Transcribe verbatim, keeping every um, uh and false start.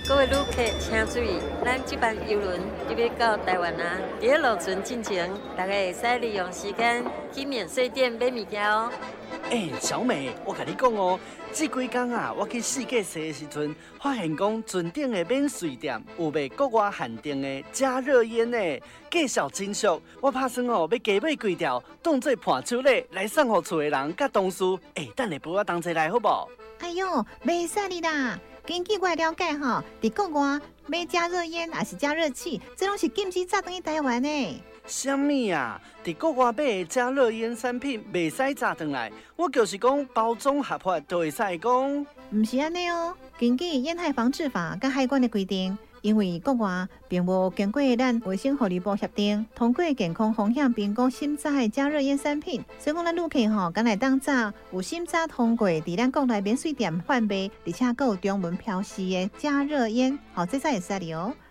各位旅客请注意，咱这班邮轮就要到台湾啊！伫个路程进前，大家会使利用时间去免税店买物件哦。 哎、欸，小美，我甲你讲哦，这几天啊，我去世界踅的时阵，发现讲船顶的免税店有卖国外限定的加热烟呢，介绍真俗。我打算哦，要加买几条，当做伴手礼来送互厝的人甲同事。哎、欸，等下陪我同齐来好不？ 哎呦，袂使你啦！根据我了解吼，伫国外买加热烟还是加热器，这拢是禁止炸转去台湾的。 什么啊？伫国外买的加热烟产品袂使炸转来，我就是讲包装合法就会使讲。 唔是安尼哦，根据烟害防治法甲海关的规定。因为国外并无经过咱卫生福利部协定，通过健康风险评估审查的加热烟产品，所以讲咱旅客吼，敢来当炸有审查通过，伫咱国内免税店贩卖，而且还有中文标示的加热烟，好，这才会使哩哦。